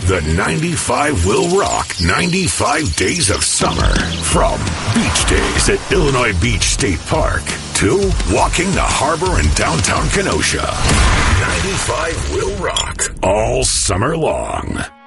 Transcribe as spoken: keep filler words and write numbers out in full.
The ninety-five will rock ninety-five days of summer. From beach days at Illinois Beach State Park to walking the harbor in downtown Kenosha. ninety-five will rock all summer long.